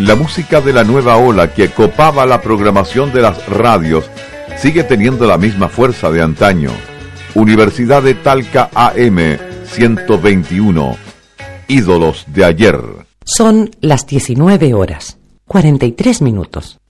La música de la nueva ola que copaba la programación de las radios sigue teniendo la misma fuerza de antaño. Universidad de Talca AM 121. Ídolos de ayer. Son las 19 horas, 43 minutos.